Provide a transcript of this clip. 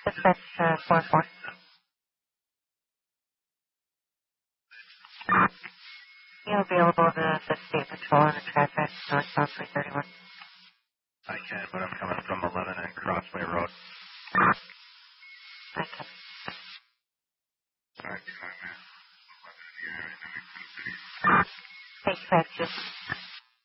Dispatch 4-4. You available to assist state patrol in the traffic northbound 331? I can, but I'm coming from 11 and Crossway Road. Okay. Sorry, man. Dispatch